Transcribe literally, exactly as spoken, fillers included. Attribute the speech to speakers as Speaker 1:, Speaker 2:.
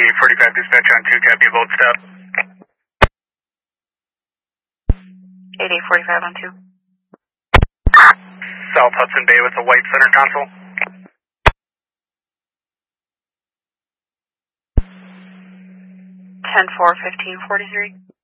Speaker 1: eighty-eight forty-five dispatch on two, copy both stop.
Speaker 2: eighty-eight forty-five on two.
Speaker 1: South Hudson Bay with the white center console.
Speaker 2: ten four fifteen forty-three.